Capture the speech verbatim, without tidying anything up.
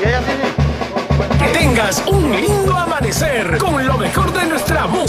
Que tengas un lindo amanecer con lo mejor de nuestra música.